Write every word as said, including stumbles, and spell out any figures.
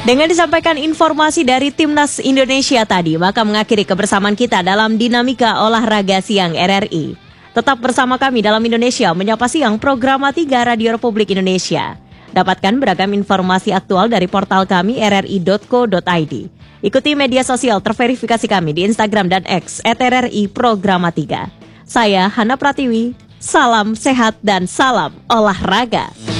Dengan disampaikan informasi dari Timnas Indonesia tadi, maka mengakhiri kebersamaan kita dalam Dinamika Olahraga Siang R R I. Tetap bersama kami dalam Indonesia Menyapa Siang, program tiga Radio Republik Indonesia. Dapatkan beragam informasi aktual dari portal kami r r i dot co dot i d. Ikuti media sosial terverifikasi kami di Instagram dan X et r r i Programa tiga. Saya Hana Pratiwi, salam sehat dan salam olahraga.